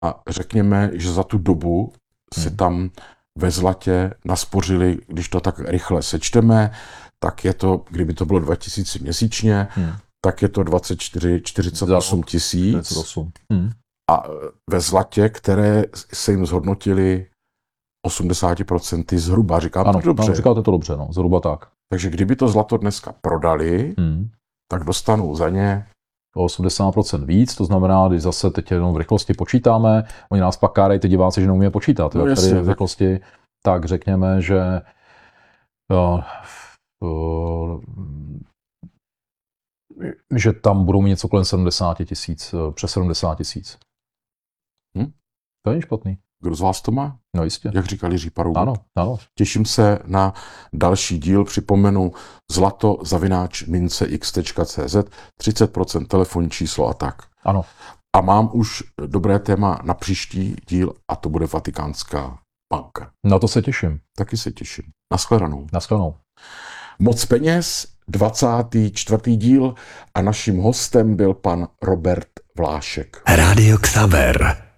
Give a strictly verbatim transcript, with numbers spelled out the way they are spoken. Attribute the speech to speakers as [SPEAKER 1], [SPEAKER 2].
[SPEAKER 1] A řekněme, že za tu dobu si hmm. tam ve zlatě naspořili, když to tak rychle sečteme, tak je to, kdyby to bylo dva tisíce měsíčně, hmm. tak je to dvacet čtyři čtyřicet osm tisíc. Hmm. A ve zlatě, které se jim zhodnotili osmdesát procent zhruba, říkám
[SPEAKER 2] ano,
[SPEAKER 1] to dobře.
[SPEAKER 2] Ano, říkáte to dobře, no, zhruba tak.
[SPEAKER 1] Takže kdyby to zlato dneska prodali, hmm. tak dostanou za ně
[SPEAKER 2] o osmdesát procent víc, to znamená, když zase teď jenom v rychlosti počítáme, oni nás pak kárají ty diváci, že neumíme počítat, no, tady v rychlosti, tak řekněme, že uh, uh, že tam budou mít něco kolem sedmdesát tisíc, přes sedmdesát tisíc.
[SPEAKER 1] Hm?
[SPEAKER 2] To není špatný.
[SPEAKER 1] Kdo z vás to má?
[SPEAKER 2] No jistě.
[SPEAKER 1] Jak říkali Říparů.
[SPEAKER 2] Ano, ano.
[SPEAKER 1] Těším se na další díl. Připomenu zlato zavináč mince x tečka cé zet, třicet procent telefonní číslo a tak.
[SPEAKER 2] Ano.
[SPEAKER 1] A mám už dobré téma na příští díl a to bude Vatikánská banka.
[SPEAKER 2] Na to se těším.
[SPEAKER 1] Taky se těším. Naschledanou.
[SPEAKER 2] Naschledanou.
[SPEAKER 1] Moc peněz, dvacátý čtvrtý díl a naším hostem byl pan Robert Vlášek.
[SPEAKER 3] Rádio Xaver.